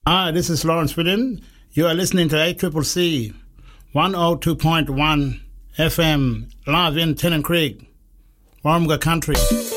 Hi, this is Lawrence William. You are listening to ACCC 102.1 FM, live in Tennant Creek, Warumga Country.